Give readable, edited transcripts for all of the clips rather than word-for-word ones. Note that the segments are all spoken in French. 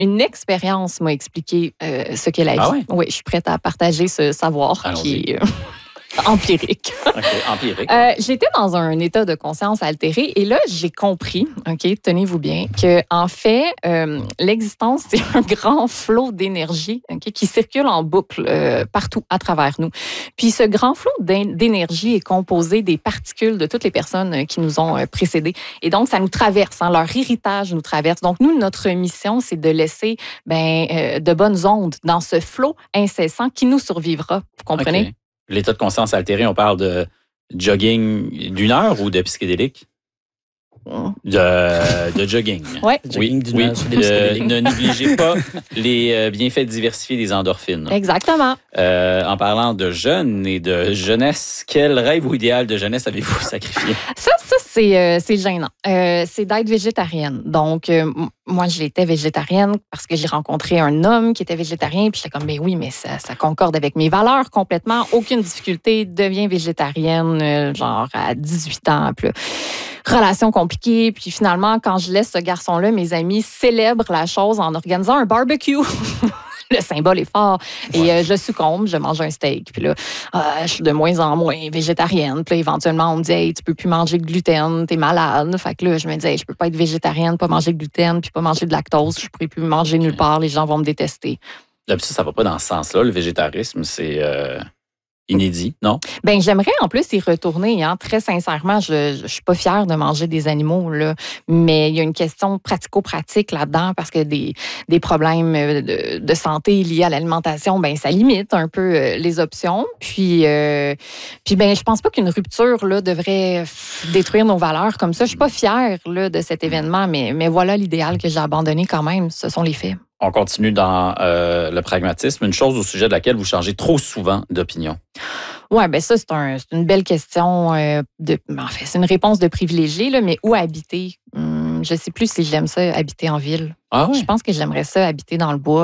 une expérience m'a expliqué ce qu'est la vie. Ah ouais? Oui, je suis prête à partager ce savoir Allons-y. qui est empirique. OK, empirique. J'étais dans un état de conscience altéré et là, j'ai compris, OK, tenez-vous bien, que en fait, l'existence, c'est un grand flot d'énergie, OK, qui circule en boucle partout à travers nous. Puis ce grand flot d'énergie est composé des particules de toutes les personnes qui nous ont précédés. Et donc, ça nous traverse, hein, leur héritage nous traverse. Donc, nous, notre mission, c'est de laisser de bonnes ondes dans ce flot incessant qui nous survivra. Vous comprenez? OK. L'état de conscience altéré, on parle de jogging d'une heure ou de psychédélique? De jogging. Ouais. Jogging d'une Oui. heure sur des psychédéliques. Ne négligez pas les bienfaits diversifiés des endorphines. Exactement. En parlant de jeunes et de jeunesse, quel rêve ou idéal de jeunesse avez-vous sacrifié? Ça c'est gênant. C'est d'être végétarienne. Donc, moi, j'étais végétarienne parce que j'ai rencontré un homme qui était végétarien. Puis j'étais comme, ben oui, mais ça concorde avec mes valeurs complètement. Aucune difficulté. Deviens végétarienne, genre à 18 ans. Puis là, relation compliquée. Puis finalement, quand je laisse ce garçon-là, mes amis célèbrent la chose en organisant un barbecue. Le symbole est fort. Et je succombe, je mange un steak. Puis là, je suis de moins en moins végétarienne. Puis là, éventuellement, on me dit, hey, tu peux plus manger de gluten, t'es malade. Fait que là, je me dis, hey, je peux pas être végétarienne, pas manger de gluten, puis pas manger de lactose. Je pourrais plus manger nulle part. Les gens vont me détester. D'habitude, ça va pas dans ce sens-là. Le végétarisme, c'est inédit, non? Ben j'aimerais en plus y retourner. Hein. Très sincèrement, je suis pas fière de manger des animaux, là. Mais il y a une question pratico-pratique là-dedans parce que des problèmes de santé liés à l'alimentation, ben ça limite un peu les options. Puis ben je pense pas qu'une rupture là devrait détruire nos valeurs comme ça. Je suis pas fière là, de cet événement, mais voilà l'idéal que j'ai abandonné quand même. Ce sont les faits. On continue dans le pragmatisme. Une chose au sujet de laquelle vous changez trop souvent d'opinion. Oui, bien ça, c'est une belle question. En fait, c'est une réponse de privilégié, là, mais où habiter? Je ne sais plus si j'aime ça, habiter en ville. Ah oui? Je pense que j'aimerais ça, habiter dans le bois.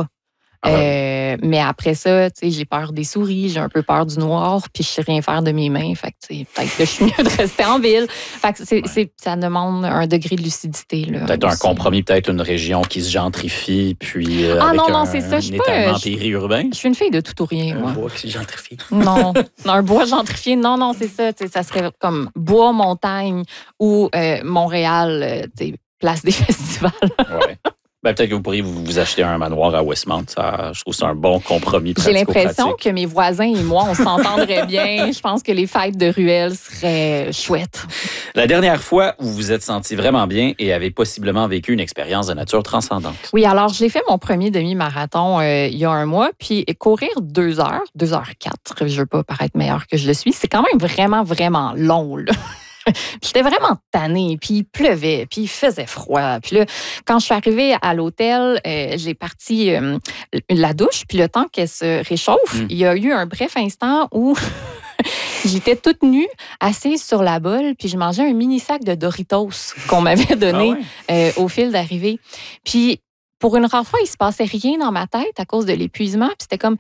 Mais après ça, tu sais, j'ai peur des souris, j'ai un peu peur du noir, puis je sais rien faire de mes mains. Fait que, tu sais, peut-être que je suis mieux de rester en ville. Fait que ça demande un degré de lucidité. Là, peut-être aussi. un compromis, peut-être une région qui se gentrifie, puis c'est ça. un étalement périurbain. Je suis une fille de tout ou rien, moi. Un bois qui gentrifie. Non, un bois gentrifié, non, c'est ça. Ça serait comme bois, montagne ou Montréal, place des festivals. Ouais. Ben, peut-être que vous pourriez vous acheter un manoir à Westmount. Ça, je trouve que c'est un bon compromis J'ai l'impression pratico-pratique. que mes voisins et moi, on s'entendrait bien. Je pense que les fêtes de ruelle seraient chouettes. La dernière fois où vous vous êtes senti vraiment bien et avez possiblement vécu une expérience de nature transcendante. Oui, alors j'ai fait mon premier demi-marathon il y a un mois, puis courir 2 heures, 2h04, je veux pas paraître meilleure que je le suis, c'est quand même vraiment, vraiment long, là. Puis j'étais vraiment tannée, puis il pleuvait, puis il faisait froid. Puis là, quand je suis arrivée à l'hôtel, j'ai parti la douche, puis le temps qu'elle se réchauffe, il y a eu un bref instant où j'étais toute nue, assise sur la bolle, puis je mangeais un mini sac de Doritos qu'on m'avait donné au fil d'arrivée. Puis pour une rare fois, il se passait rien dans ma tête à cause de l'épuisement. Puis c'était comme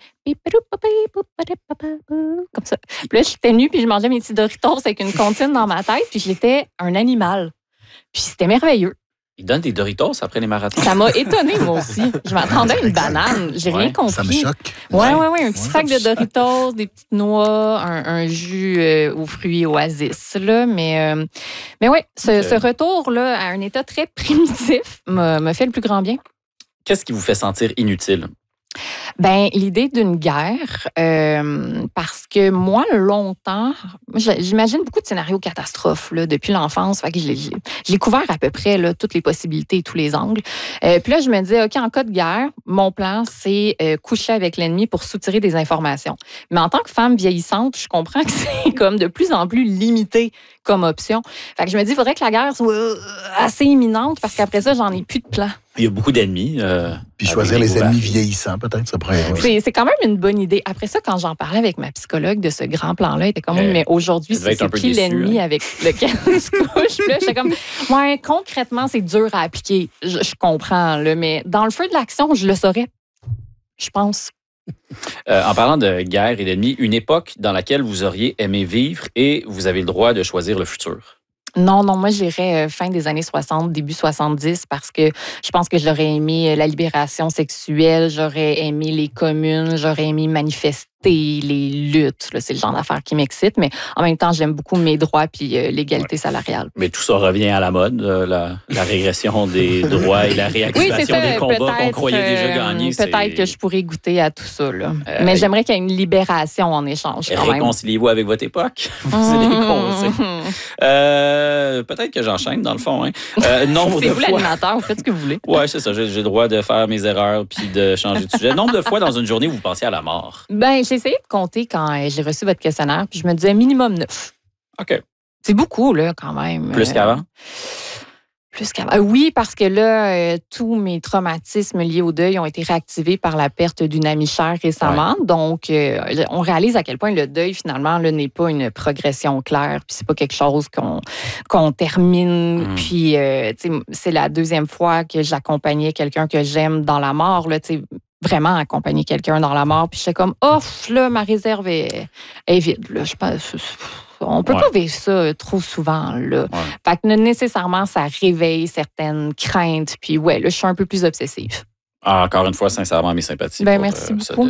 ça. Puis là, j'étais nue, puis je mangeais mes petits Doritos avec une comptine dans ma tête, puis j'étais un animal. Puis c'était merveilleux. Ils donnent des Doritos après les marathons. Ça m'a étonnée, moi aussi. Je m'attendais à une banane. J'ai rien compris. Ça me choque. Oui. Un petit sac de Doritos, des petites noix, un jus aux fruits Oasis. Là. Mais oui, ce retour-là à un état très primitif m'a fait le plus grand bien. Qu'est-ce qui vous fait sentir inutile? Ben l'idée d'une guerre, parce que moi, longtemps, j'imagine beaucoup de scénarios catastrophes là, depuis l'enfance. Fait que j'ai couvert à peu près là, toutes les possibilités et tous les angles. Puis là, je me dis, OK, en cas de guerre, mon plan, c'est coucher avec l'ennemi pour soutirer des informations. Mais en tant que femme vieillissante, je comprends que c'est comme de plus en plus limité comme option. Fait que je me dis, il faudrait que la guerre soit assez imminente parce qu'après ça, j'en ai plus de plan. Il y a beaucoup d'ennemis. Puis choisir les ennemis vieillissants, peut-être, ça pourrait être. C'est quand même une bonne idée. Après ça, quand j'en parlais avec ma psychologue de ce grand plan-là, elle était comme, mais aujourd'hui, c'est qui l'ennemi avec lequel on se couche? Puis là, j'étais comme, ouais, concrètement, c'est dur à appliquer. Je comprends, là, mais dans le feu de l'action, je le saurais. Je pense. En parlant de guerre et d'ennemis, une époque dans laquelle vous auriez aimé vivre et vous avez le droit de choisir le futur. Non, moi, j'irais fin des années 60, début 70, parce que je pense que j'aurais aimé la libération sexuelle, j'aurais aimé les communes, j'aurais aimé manifester les luttes. Là, c'est le genre d'affaires qui m'excite, mais en même temps, j'aime beaucoup mes droits puis l'égalité salariale. Mais tout ça revient à la mode, la régression des droits et la réactivation des combats qu'on croyait déjà gagnés. Peut-être que je pourrais goûter à tout ça. Là. Mais j'aimerais qu'il y ait une libération en échange. Réconciliez-vous avec votre époque. C'est des conseils. Peut-être que j'enchaîne, dans le fond. Hein. Nombre de fois... l'animateur, vous faites ce que vous voulez. Oui, c'est ça. J'ai le droit de faire mes erreurs puis de changer de sujet. Nombre de fois dans une journée où vous pensiez à la mort? J'ai essayé de compter quand j'ai reçu votre questionnaire, puis je me disais minimum 9. OK. C'est beaucoup, là, quand même. Plus qu'avant? Plus qu'avant. Oui, parce que là, tous mes traumatismes liés au deuil ont été réactivés par la perte d'une amie chère récemment. Ouais. Donc, on réalise à quel point le deuil, finalement, là, n'est pas une progression claire. Puis, c'est pas quelque chose qu'on termine. Puis, c'est la deuxième fois que j'accompagnais quelqu'un que j'aime dans la mort. Là, vraiment accompagner quelqu'un dans la mort. Puis, j'étais comme, là, ma réserve est vide. Là. Je pense... On peut pas vivre ça trop souvent, là. Ouais. Fait que nécessairement, ça réveille certaines craintes. Puis là, je suis un peu plus obsessive. Encore une fois, sincèrement, mes sympathies pour merci beaucoup.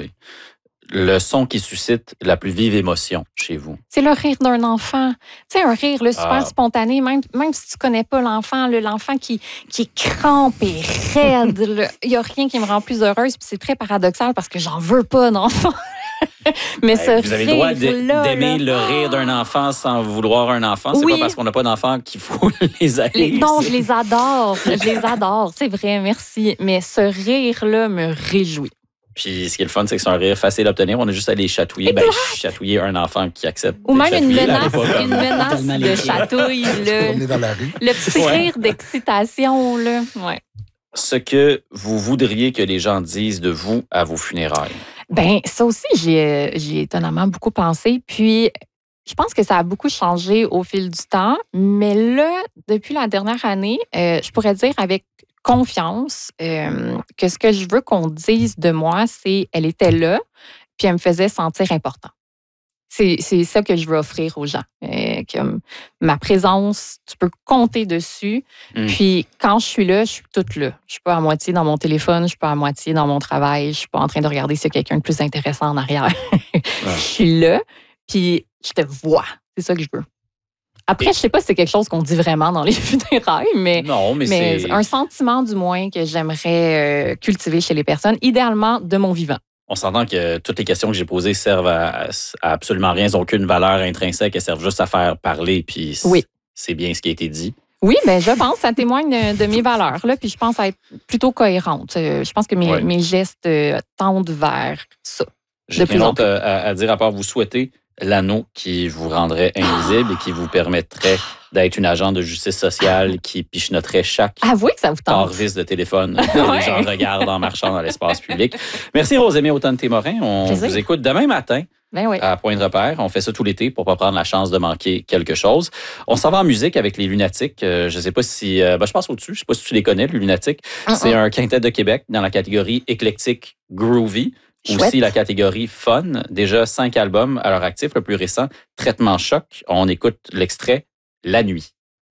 Le son qui suscite la plus vive émotion chez vous? C'est le rire d'un enfant. Tu sais, un rire super spontané, même si tu connais pas l'enfant qui est crampé, raide. Il y a rien qui me rend plus heureuse. Puis c'est très paradoxal parce que j'en veux pas d'enfant. Mais vous avez le droit d'aimer le rire d'un enfant sans vouloir un enfant. C'est pas parce qu'on n'a pas d'enfant qu'il faut les haïr. Non, je les adore. C'est vrai, merci. Mais ce rire-là me réjouit. Puis ce qui est le fun, c'est que c'est un rire facile à obtenir. On a juste à les chatouiller. Chatouiller un enfant qui accepte. Ou même une menace de chatouille. Le petit rire d'excitation. Là. Ouais. Ce que vous voudriez que les gens disent de vous à vos funérailles. Ça aussi, j'y ai étonnamment beaucoup pensé. Puis, je pense que ça a beaucoup changé au fil du temps. Mais là, depuis la dernière année, je pourrais dire avec confiance que ce que je veux qu'on dise de moi, c'est elle était là, puis elle me faisait sentir important. C'est ça que je veux offrir aux gens. Comme ma présence, tu peux compter dessus. Puis quand je suis là, je suis toute là. Je suis pas à moitié dans mon téléphone, je suis pas à moitié dans mon travail, je suis pas en train de regarder s'il y a quelqu'un de plus intéressant en arrière. Je suis là, puis je te vois. C'est ça que je veux. Après, je sais pas si c'est quelque chose qu'on dit vraiment dans les funérailles, mais c'est un sentiment du moins que j'aimerais cultiver chez les personnes, idéalement de mon vivant. On s'entend que toutes les questions que j'ai posées servent à absolument rien, elles n'ont aucune valeur intrinsèque, elles servent juste à faire parler, puis c'est bien ce qui a été dit. Oui, je pense que ça témoigne de mes valeurs, là, puis je pense être plutôt cohérente. Je pense que mes gestes tendent vers ça. J'ai rien d'autre à dire à part vous souhaiter l'anneau qui vous rendrait invisible et qui vous permettrait d'être une agent de justice sociale qui pichenoterait chaque pare-vis de téléphone que les gens regardent en marchant dans l'espace public. Merci Rosemée Automne-Témorin. On vous écoute demain matin à Point de repère. On fait ça tout l'été pour ne pas prendre la chance de manquer quelque chose. On s'en va en musique avec les Lunatiques. Je ne sais pas si... je passe au-dessus. Je ne sais pas si tu les connais, les Lunatiques. C'est un quintet de Québec dans la catégorie éclectique groovy. Chouette. Aussi la catégorie fun. Déjà 5 albums à leur actif. Le plus récent, Traitement Choc. On écoute l'extrait La Nuit.